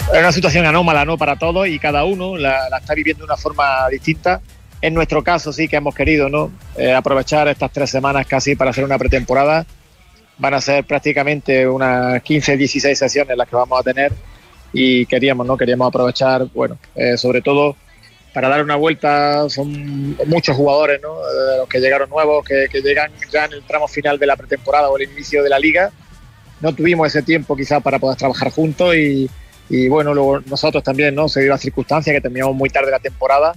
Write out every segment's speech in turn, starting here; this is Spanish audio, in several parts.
es una situación anómala, ¿no?, para todos, y cada uno la está viviendo de una forma distinta. En nuestro caso sí que hemos querido, ¿no?, aprovechar estas 3 semanas casi para hacer una pretemporada. Van a ser prácticamente unas 15, 16 sesiones las que vamos a tener, y queríamos aprovechar, sobre todo para dar una vuelta. Son muchos jugadores, ¿no?, los que llegaron nuevos, que llegan ya en el tramo final de la pretemporada o el inicio de la liga. No tuvimos ese tiempo quizás para poder trabajar juntos y luego nosotros también, ¿no?, se dio la circunstancia que terminamos muy tarde la temporada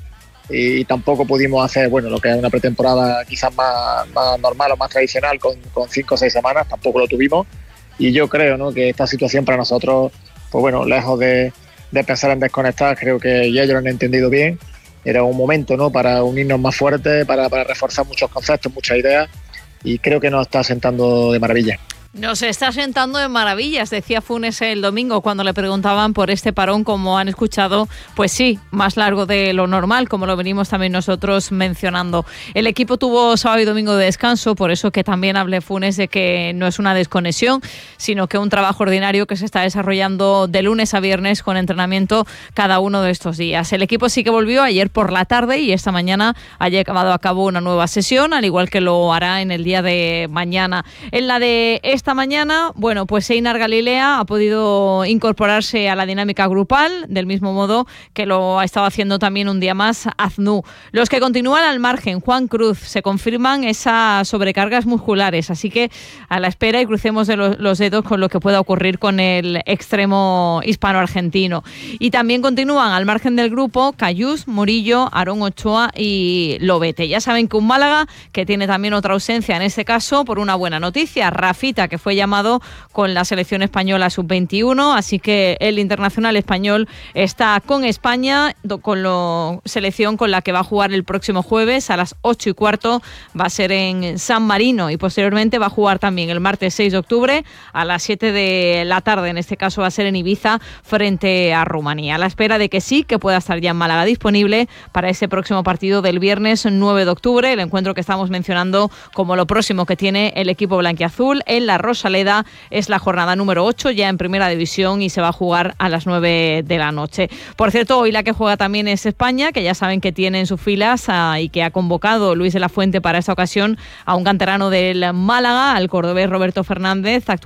y tampoco pudimos hacer, lo que es una pretemporada quizás más normal o más tradicional con 5 o 6 semanas, tampoco lo tuvimos. Y yo creo, ¿no?, que esta situación para nosotros, lejos de pensar en desconectar, creo que ya ellos lo han entendido bien. Era un momento, ¿no?, para unirnos más fuerte, para reforzar muchos conceptos, muchas ideas, y creo que nos está sentando de maravilla. Nos está sentando de maravillas, decía Funes el domingo cuando le preguntaban por este parón, como han escuchado, pues sí, más largo de lo normal, como lo venimos también nosotros mencionando. El equipo tuvo sábado y domingo de descanso, por eso que también hablé Funes de que no es una desconexión, sino que un trabajo ordinario que se está desarrollando de lunes a viernes con entrenamiento cada uno de estos días. El equipo sí que volvió ayer por la tarde y esta mañana ha llevado a cabo una nueva sesión, al igual que lo hará en el día de mañana. En la de esta mañana, pues Einar Galilea ha podido incorporarse a la dinámica grupal, del mismo modo que lo ha estado haciendo también un día más Aznu. Los que continúan al margen, Juan Cruz, se confirman esas sobrecargas musculares, así que a la espera y crucemos los dedos con lo que pueda ocurrir con el extremo hispano-argentino. Y también continúan al margen del grupo Cayús, Murillo, Aarón Ochoa y Lobete. Ya saben que un Málaga que tiene también otra ausencia, en este caso por una buena noticia, Rafita, que fue llamado con la selección española sub-21, así que el internacional español está con España, con la selección con la que va a jugar el próximo jueves a las 8:15, va a ser en San Marino, y posteriormente va a jugar también el martes 6 de octubre a las 7 de la tarde, en este caso va a ser en Ibiza frente a Rumanía, a la espera de que sí, que pueda estar ya en Málaga disponible para ese próximo partido del viernes 9 de octubre, el encuentro que estamos mencionando como lo próximo que tiene el equipo blanquiazul en la Rosaleda. Es la jornada número 8 ya en Primera División y se va a jugar a las 9 de la noche. Por cierto, hoy la que juega también es España, que ya saben que tiene en sus filas y que ha convocado Luis de la Fuente para esta ocasión a un canterano del Málaga, al cordobés Roberto Fernández,